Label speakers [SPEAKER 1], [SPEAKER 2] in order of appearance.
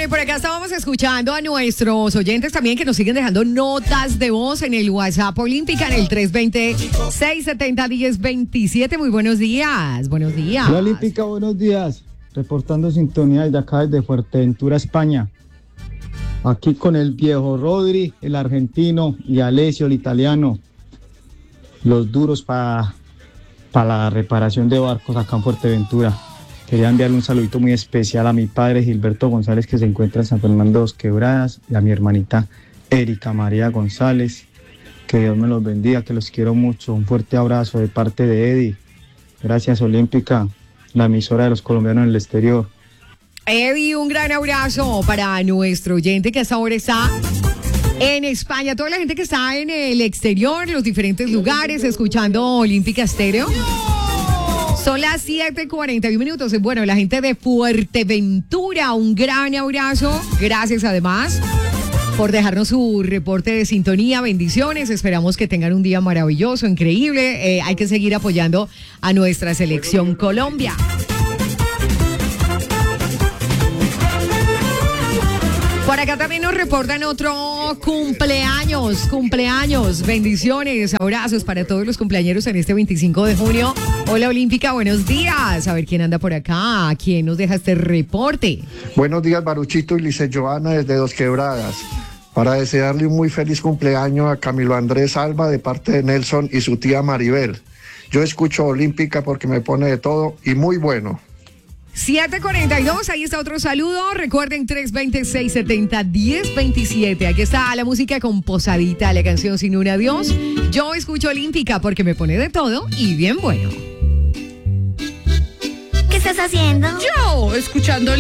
[SPEAKER 1] Bueno, y por acá estábamos escuchando a nuestros oyentes también que nos siguen dejando notas de voz en el WhatsApp Olímpica en el 320-670-1027. Muy buenos días, buenos días.
[SPEAKER 2] Hola Olímpica, buenos días. Reportando sintonía desde acá, desde Fuerteventura, España. Aquí con el viejo Rodri, el argentino, y Alessio, el italiano. Los duros para la reparación de barcos acá en Fuerteventura. Quería enviarle un saludito muy especial a mi padre Gilberto González, que se encuentra en San Fernando de Dos Quebradas, y a mi hermanita Erika María González. Que Dios me los bendiga, que los quiero mucho. Un fuerte abrazo de parte de Eddie. Gracias Olímpica, la emisora de los colombianos en el exterior.
[SPEAKER 1] Eddie, un gran abrazo para nuestro oyente que hasta ahora está en España. Toda la gente que está en el exterior, en los diferentes lugares, escuchando Olímpica Estéreo. Son las 7:41. Bueno, la gente de Fuerteventura, un gran abrazo. Gracias además por dejarnos su reporte de sintonía. Bendiciones. Esperamos que tengan un día maravilloso, increíble. Hay que seguir apoyando a nuestra selección Colombia. Por acá también nos reportan otro cumpleaños, bendiciones, abrazos para todos los cumpleañeros en este 25 de junio. Hola Olímpica, buenos días. A ver quién anda por acá, quién nos deja este reporte.
[SPEAKER 3] Buenos días Baruchito y Lice Joana desde Dos Quebradas. Para desearle un muy feliz cumpleaños a Camilo Andrés Alba de parte de Nelson y su tía Maribel. Yo escucho Olímpica porque me pone de todo y muy bueno.
[SPEAKER 1] 7:42, ahí está otro saludo. Recuerden 320-670-1027. Aquí está la música con Posadita, la canción Sin un Adiós. Yo escucho Olímpica porque me pone de todo y bien bueno.
[SPEAKER 4] ¿Qué estás haciendo?
[SPEAKER 1] Yo escuchando